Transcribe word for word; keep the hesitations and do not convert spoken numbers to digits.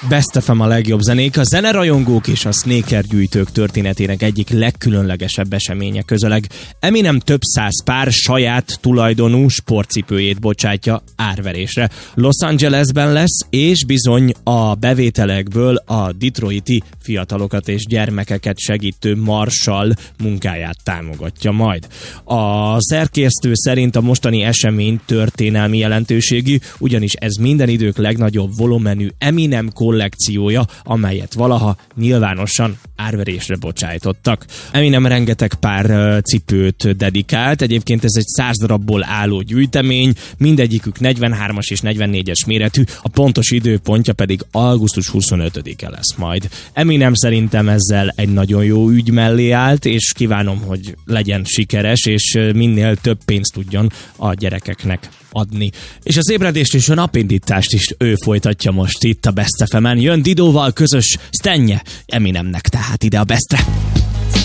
Best ef em a legjobb zenék, a zenerajongók és a sneaker gyűjtők történetének egyik legkülönlegesebb eseménye közeleg. Eminem több száz pár saját tulajdonú sportcipőjét bocsátja árverésre. Los Angelesben lesz, és bizony a bevételekből a detroiti fiatalokat és gyermekeket segítő Marshall munkáját támogatja majd. A szerkesztő szerint a mostani esemény történelmi jelentőségű, ugyanis ez minden idők legnagyobb volumenű Eminem kollekciója, amelyet valaha nyilvánosan árverésre bocsájtottak. Eminem rengeteg pár cipőt dedikált, egyébként ez egy száz darabból álló gyűjtemény, mindegyikük negyvenhármas és negyvennégyes méretű, a pontos időpontja pedig augusztus huszonötödike lesz majd. Eminem szerintem ezzel egy nagyon jó ügy mellé állt, és kívánom, hogy legyen sikeres, és minél több pénzt tudjon a gyerekeknek adni. És az ébredést és a napindítást is ő folytatja most itt a Best ef emen. Jön Didóval közös sztenje Eminemnek, tehát ide a Bestre.